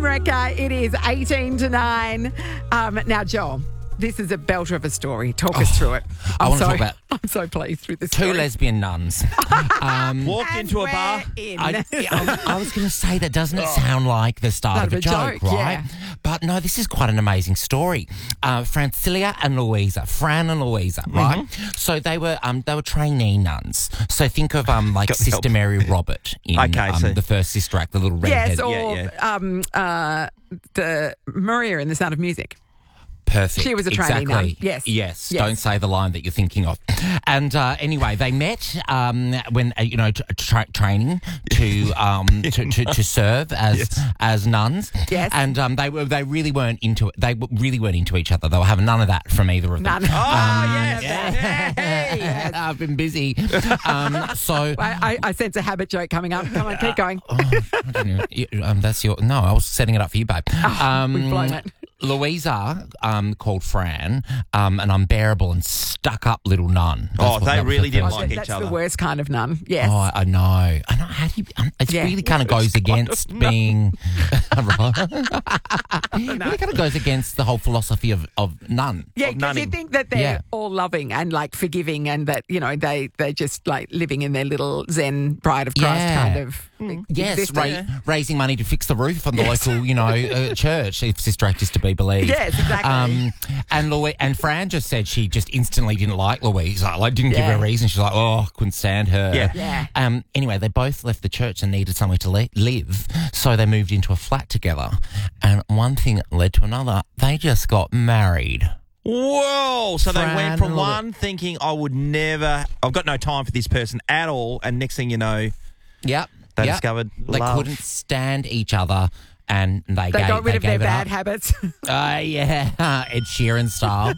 Wrecker. It is 18 to 9. Now, Joel, this is a belter of a story. Talk us through it. I want to talk about I'm so pleased with this two story. lesbian nuns. Walked into a bar. I was going to say that doesn't it sound like the start of a joke, right? yeah. But no, this is quite an amazing story. Francilia and Louisa, Fran and Louisa, right? So they were trainee nuns. So think of like Got Sister help. Mary Robert in so- the First Sister Act, the little redhead. Yes, or the Maria in The Sound of Music. Perfect. She was a trainee nun. Exactly. Yes. Don't say the line that you're thinking of. And anyway, they met when training to serve as nuns. Yes. And they really weren't into it. They really weren't into each other. They were having none of that from either of them. None. Yes. I've been busy. So I sense a habit joke coming up. Come on, keep going. I don't know. That's your no. I was setting it up for you, babe. We've blown it. Louisa called Fran an unbearable and stuck-up little nun. They really didn't Oh, like each that's other. the worst kind of nun. Yes. Oh, I know. How do you? It really kind of goes against being. Really kind of goes against the whole philosophy of nun. Yeah, of because you nunning. think that they're all loving and like forgiving, and that they just like living in their little Zen Bride of Christ kind of. Yes, existence. raising money to fix the roof on the local, church, if Sister Act is to be believed. Yes, exactly. And Fran just said she just instantly didn't like Louise. Like, didn't give her a reason. She's like, couldn't stand her. Yeah. Anyway, they both left the church and needed somewhere to live, so they moved into a flat together. And one thing led to another. They just got married. Whoa! So they Fran went from and one thinking, I've got no time for this person at all, and next thing you know, Yep. they discovered they love. couldn't stand each other. And they got rid of their gave it bad up. habits. Ed Sheeran style.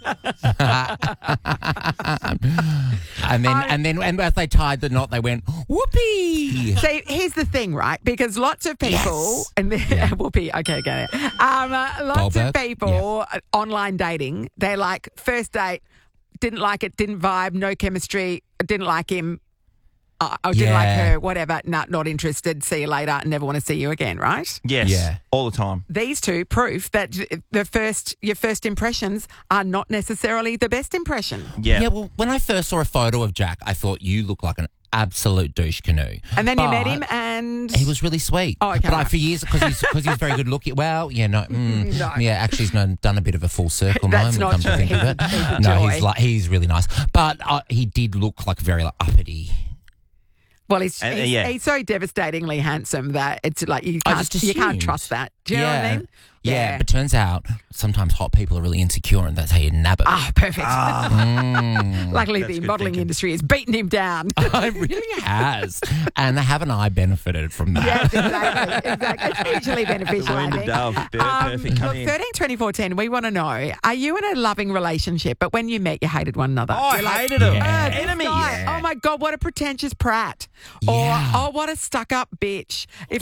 and as they tied the knot, they went whoopee. See, here's the thing, right? Because lots of people, whoopee, okay, get it. Lots Goldberg, of people online dating, they're like, first date, didn't like it, didn't vibe, no chemistry, didn't like him. I didn't like her, whatever, not interested, see you later, never want to see you again, right? Yes, Yeah. all the time. These two proof that your first impressions are not necessarily the best impression. Yeah. Well, when I first saw a photo of Jack, I thought you look like an absolute douche canoe. And then you met But him and... he was really sweet. Oh, okay, But right. for years, because he was very good looking. Well, No. yeah, actually, he's done a bit of a full circle That's moment. not Come to true. think of He's a it, no, joy. he's really nice. But he did look like very uppity. Well, he's yeah. he's so devastatingly handsome that it's like you can't assumed. trust that. Do you know what I mean? Yeah, but turns out sometimes hot people are really insecure, and that's how you nab it. Ah, perfect. Luckily, That's the good modelling thinking. industry has beaten him down. It really has. And haven't I benefited from that? Yes, exactly. It's mutually beneficial, I Wind think. dove, perfect. Look, Come in. 13, 24, 10, we want to know, are you in a loving relationship, but when you met, you hated one another? Oh, You're I like, hated him. Yeah. this Enemies. guy, oh, my God, what a pretentious prat. Yeah. Or, oh, what a stuck-up bitch. If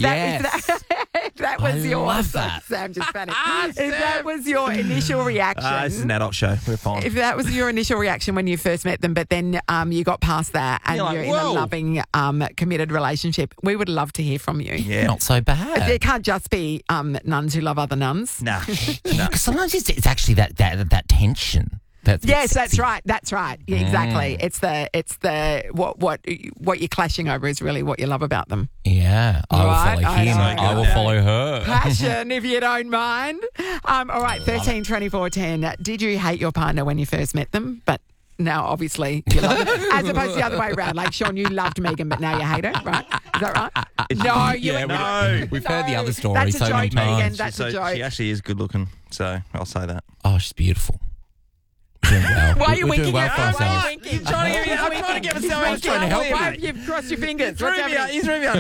that was I your... love that. Sam just panicked. If that was your initial reaction... This is an adult show. We're fine. If that was your initial reaction when you first met them, but then you got past that and You're like, you're in a whoa. loving, committed relationship, we would love to hear from you. Yeah. Not so bad. There can't just be nuns who love other nuns. Nah. Because sometimes it's actually that tension. Yes, that's right. That's right. Yeah, exactly. It's the what you're clashing over is really what you love about them. Yeah, I will Right, follow I him. know. I will follow her. Passion, if you don't mind. All right, 13, 24, 10. Did you hate your partner when you first met them? But now, obviously, you love them. As opposed to the other way around. Like, Sean, you loved Megan, but now you hate her, right? Is that right? No, you Yeah, No. We've heard the other story That's a so joke, many Megan. times. That's a So joke. she actually is good looking, so I'll say that. Oh, she's beautiful. We're doing well. Why are you We're winking doing well at for us? Why are you ourselves. winking? I'm trying to get myself He's trying to help Why you. have you crossed your fingers? Threw What's me out. happening? He's threw me under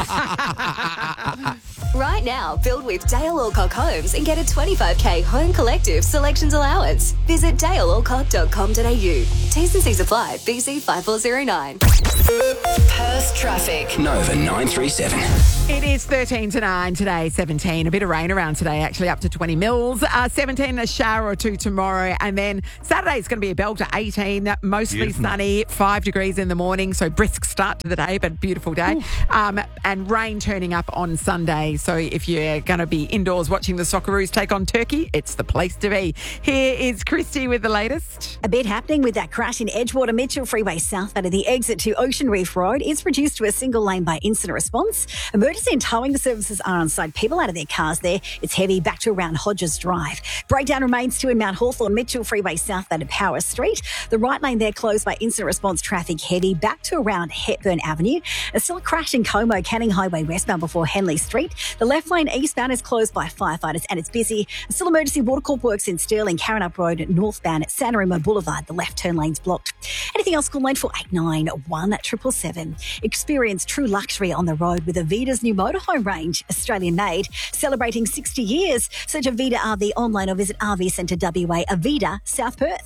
the bus. Right now, build with Dale Alcock Homes and get a 25k home collective selections allowance. Visit dalealcock.com.au. T's and C's apply. BC 5409. Perth traffic. Nova 937. It is 13 to 9 today, 17. A bit of rain around today, actually, up to 20 mils. 17, a shower or two tomorrow. And then Saturday's going to be a belter, 18, mostly Beautiful. sunny, 5 degrees in the morning. So brisk start to the day, but beautiful day. And rain turning up on Sunday. So if you're going to be indoors watching the Socceroos take on Turkey, it's the place to be. Here is Christy with the latest. A bit happening with that crash in Edgewater Mitchell Freeway southbound of the exit to Ocean Reef Road is reduced to a single lane by incident response. Emergency and towing services are on site. People out of their cars there. It's heavy back to around Hodges Drive. Breakdown remains too in Mount Hawthorn Mitchell Freeway southbound of Power Street. The right lane there closed by incident response traffic heavy back to around Hepburn Avenue. There's still a crash in Como, Canning Highway westbound before Henley Street. The left lane eastbound is closed by firefighters and it's busy. Still emergency water corp works in Stirling, Karrinyup Road northbound at Sanarimo Boulevard. The left turn lane's blocked. Anything else, call lane for 891 777. Experience true luxury on the road with Avida's new motorhome range, Australian made, celebrating 60 years. Search Avida RV online or visit RV Centre WA, Avida, South Perth.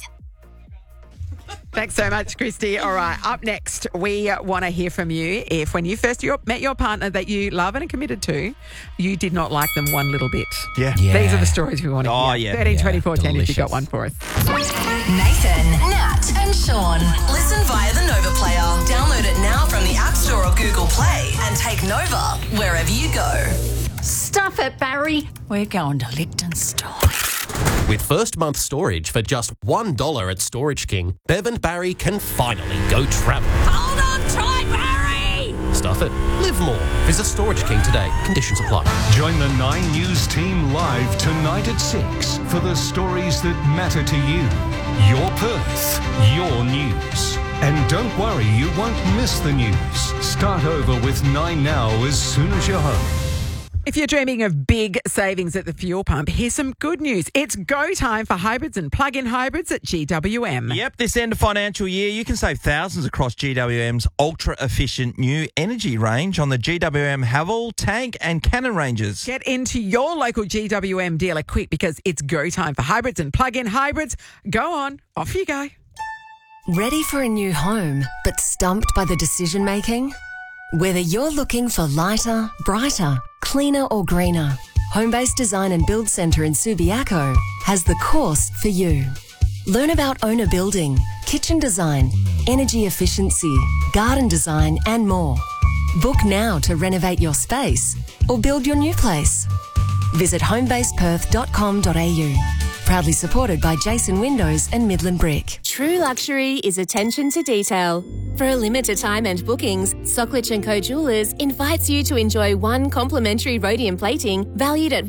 Thanks so much, Christy. All right, up next, we want to hear from you if when you first met your partner that you love and are committed to, you did not like them one little bit. Yeah. These are the stories we want to hear. Oh, yeah. 13 24 10 if you got Delicious. one for us. Nathan, Nat, and Sean. Listen via the Nova Player. Download it now from the App Store or Google Play and take Nova wherever you go. Stuff it, Barry. We're going to Liechtenstein. With first month storage for just $1 at Storage King, Bev and Barry can finally go travel. Hold on tight, Barry! Stuff it. Live more. Visit Storage King today. Conditions apply. Join the 9 News team live tonight at 6 for the stories that matter to you. Your Perth, your news. And don't worry, you won't miss the news. Start over with 9 Now as soon as you're home. If you're dreaming of big savings at the fuel pump, here's some good news. It's go time for hybrids and plug-in hybrids at GWM. Yep, this end of financial year, you can save thousands across GWM's ultra-efficient new energy range on the GWM Haval, Tank and Cannon ranges. Get into your local GWM dealer quick because it's go time for hybrids and plug-in hybrids. Go on, off you go. Ready for a new home, but stumped by the decision making? Whether you're looking for lighter, brighter, cleaner or greener, Homebase Design and Build Centre in Subiaco has the course for you. Learn about owner building, kitchen design, energy efficiency, garden design and more. Book now to renovate your space or build your new place. Visit homebaseperth.com.au. Proudly supported by Jason Windows and Midland Brick. True luxury is attention to detail. For a limited time and bookings, Socklich & Co Jewellers invites you to enjoy one complimentary rhodium plating valued at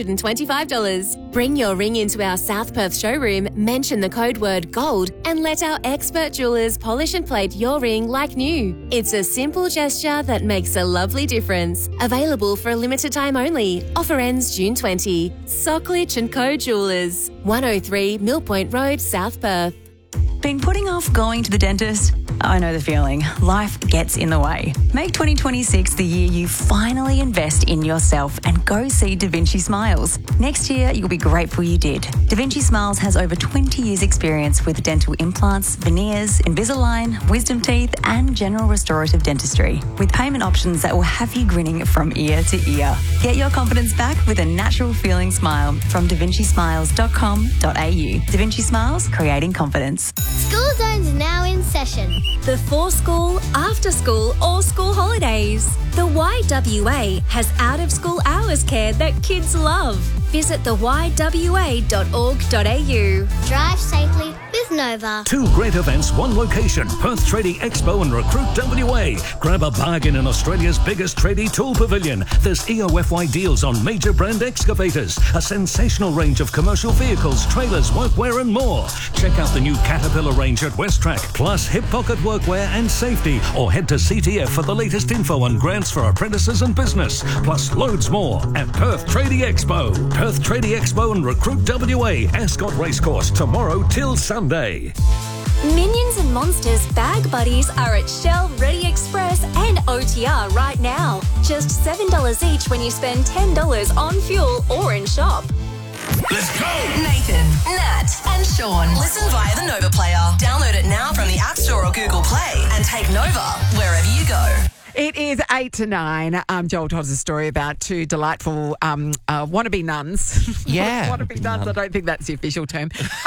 $125. Bring your ring into our South Perth showroom, mention the code word GOLD, and let our expert jewellers polish and plate your ring like new. It's a simple gesture that makes a lovely difference. Available for a limited time only. Offer ends June 20. Socklich & Co Jewellers, 103 Mill Point Road, South Perth. Been putting off going to the dentist? I know the feeling. Life gets in the way. Make 2026 the year you finally invest in yourself and go see Da Vinci Smiles. Next year, you'll be grateful you did. Da Vinci Smiles has over 20 years' experience with dental implants, veneers, Invisalign, wisdom teeth, and general restorative dentistry, with payment options that will have you grinning from ear to ear. Get your confidence back with a natural feeling smile from davincismiles.com.au. Da Vinci Smiles, creating confidence. School zones are now in session. Before school, after school, or school holidays. The YWA has out-of-school hours care that kids love. Visit theywa.org.au. Drive safely with Nova. 2 great events, 1 location. Perth Tradie Expo and Recruit WA. Grab a bargain in Australia's biggest tradie tool pavilion. There's EOFY deals on major brand excavators, a sensational range of commercial vehicles, trailers, workwear and more. Check out the new Caterpillar range at Westrack, plus hip pocket workwear and safety. Or head to CTF for the latest info on grants for apprentices and business. Plus loads more at Perth Tradie Expo. Perth Tradie Expo and Recruit WA, Ascot Racecourse, tomorrow till Sunday. Minions and Monsters Bag Buddies are at Shell, Ready Express and OTR right now. Just $7 each when you spend $10 on fuel or in shop. Let's go! Nathan, Nat, and Sean. Listen via the Nova Player. Download it now from the App Store or Google Play and take Nova wherever you go. It is 8 to 9. Joel tells a story about two delightful wannabe nuns. Yeah. Wannabe nuns, I don't think that's the official term,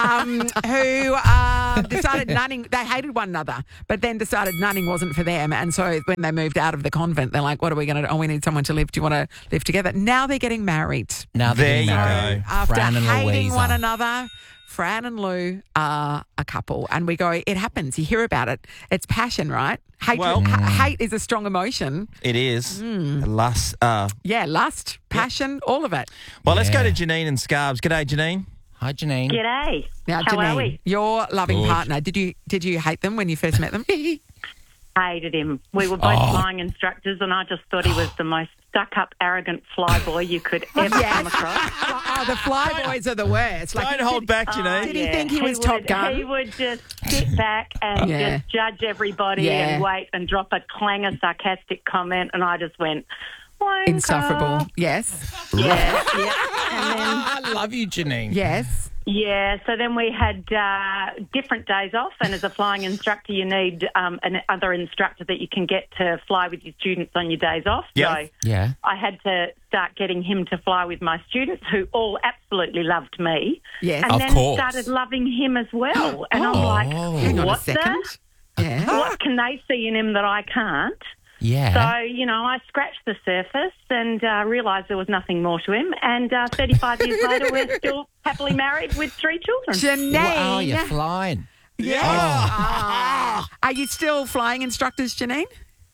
who decided nunning, they hated one another, but then decided nunning wasn't for them. And so when they moved out of the convent, they're like, what are we going to do? Oh, we need someone to live. Do you want to live together? Now they're getting married. Now they're getting married. After Fran and hating Louisa. one another, Fran and Lou are a couple. And we go, it happens. You hear about it. It's passion, right? Hate is a strong emotion. It is. Lust. Yeah, lust, passion, all of it. Well, let's go to Janine and Scarbs. G'day, Janine. Hi, Janine. G'day. Now, How Janine, are we? your loving Good. partner, did you hate them when you first met them? Hated him. We were both flying instructors, and I just thought he was the most stuck-up, arrogant flyboy you could ever come across. Oh, the flyboys are the worst. Don't hold back, Janine. Did he think he was Top Gun? He would just sit back and Yeah. just judge everybody and wait and drop a clanger sarcastic comment, and I just went, wanker. Insufferable. Yes. Yeah, yeah. And then, I love you, Janine. Yes. yeah, so then we had different days off, and as a flying instructor, you need another instructor that you can get to fly with your students on your days off. Yep. So Yeah. I had to start getting him to fly with my students, who all absolutely loved me. Yes. And Of then course. started loving him as well. And I'm like, Hang on a what second. the? Yeah. What can they see in him that I can't? Yeah. So, I scratched the surface and realised there was nothing more to him. And 35 years later, we're still happily married with 3 children. Janine. Wow, you're flying. Yes. Ah. Are you still flying instructors, Janine?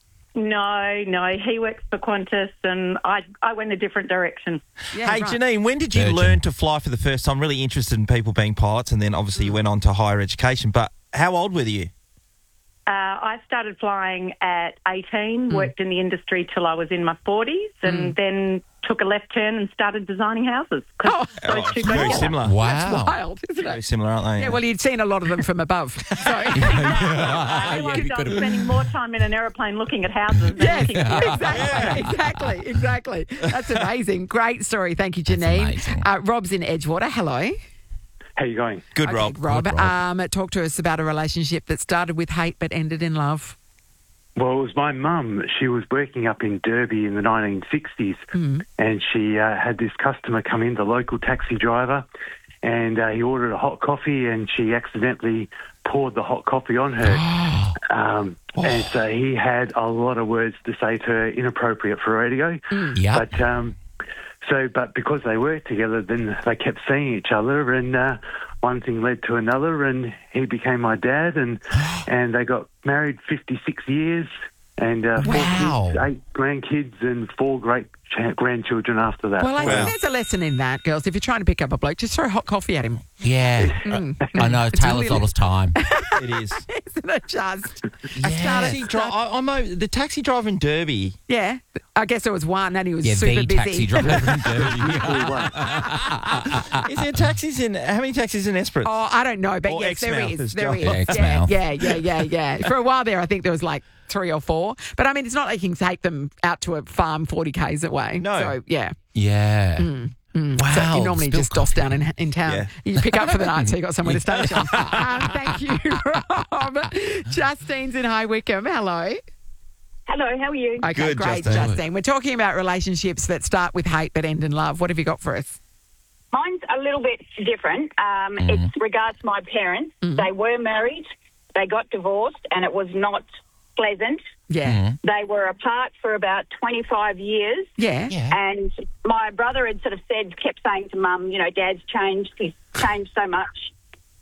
No, he works for Qantas and I went a different direction. Yeah, Hey, right. Janine, when did you Virgin. learn to fly for the first time? Really interested in people being pilots, and then obviously you went on to higher education. But how old were you? I started flying at 18, worked in the industry till I was in my 40s, and then took a left turn and started designing houses. 'Cause those two go Very together. similar. Wow. That's wild, isn't Very it? similar, aren't they? Yeah, well, you'd seen a lot of them from above. So. I you was could've- spending more time in an aeroplane looking at houses than Yes, looking at exactly. That's amazing. Great story. Thank you, Janine. amazing. Rob's in Edgewater. Hello. How you going? Good, Okay, Rob. Rob. Good, Rob. Talk to us about a relationship that started with hate but ended in love. Well, it was my mum. She was working up in Derby in the 1960s, and she had this customer come in, the local taxi driver, and he ordered a hot coffee, and she accidentally poured the hot coffee on her. And so he had a lot of words to say to her, inappropriate for radio. Yeah. But because they worked together, then they kept seeing each other, and one thing led to another, and he became my dad, and they got married 56 years, and 4 Wow. kids, 8 grandkids, and 4 great grandchildren after that. Well, I think there's a lesson in that, girls. If you're trying to pick up a bloke, just throw hot coffee at him. Yeah. I know. It's Taylor's really- all his time. It is. Isn't it just? The taxi driver in Derby. Yeah. I guess there was one and he was Yeah, super the busy. taxi driver in Derby. Is there taxis in? How many taxis in Esperance? Oh, I don't know, but Or yes, there Exmouth is. as There well. is. Yeah, Exmouth. Yeah. For a while there, I think there was like 3 or 4. But I mean, it's not like you can take them out to a farm 40 k's away. No. So yeah. Yeah. Wow. So you normally Spill just doss down in town. Yeah. You pick up for the night, so you got somewhere to stay. Thank you, Rob. Justine's in High Wycombe. Hello. Hello, how are you? Okay, Good, great, Justine. Justine. We're talking about relationships that start with hate but end in love. What have you got for us? Mine's a little bit different. It's regards my parents. They were married, they got divorced, and it was not pleasant. Yeah. They were apart for about 25 years. Yeah. And my brother had sort of kept saying to Mum, Dad's changed. He's changed so much.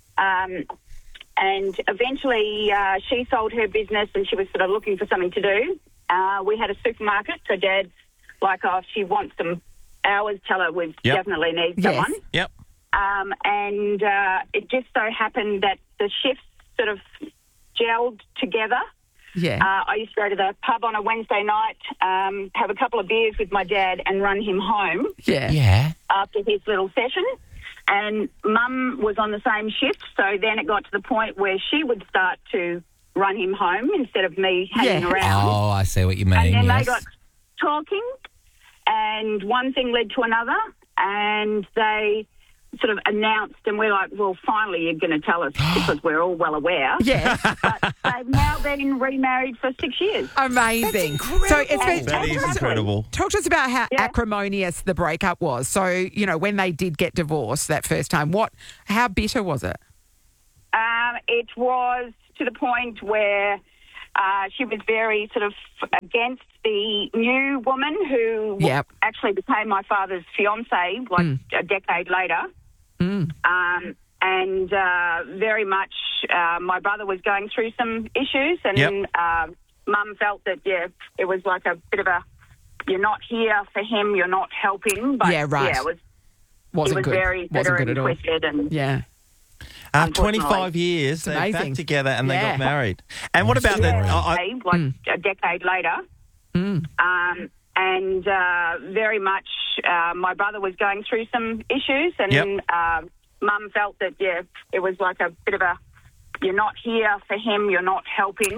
And eventually she sold her business and she was sort of looking for something to do. We had a supermarket, so Dad's like, if she wants some hours, tell her we definitely need someone. Yep. And it just so happened that the shifts sort of gelled together. Yeah. I used to go to the pub on a Wednesday night, have a couple of beers with my dad and run him home Yeah. after his little session. And Mum was on the same shift, so then it got to the point where she would start to run him home instead of me hanging around. Oh, I see what you mean. And then yes. they got talking, and one thing led to another, and they sort of announced, and we're like, well, finally you're going to tell us because we're all well aware. Yeah. But they've now been remarried for 6 years. Amazing. So That is incredible. talk to us about how acrimonious the breakup was. So, you know, when they did get divorced that first time, how bitter was it? It was to the point where she was very sort of against the new woman who actually became my father's fiancée a decade later. And very much my brother was going through some issues, and Mum felt that, it was like a bit of a, you're not here for him, you're not helping. But, it was good. Very bitter and twisted. And, 25 years, they're back together and they got married. And what about a decade later. And very much my brother was going through some issues, and Mum felt that, it was like a bit of a, you're not here for him, you're not helping.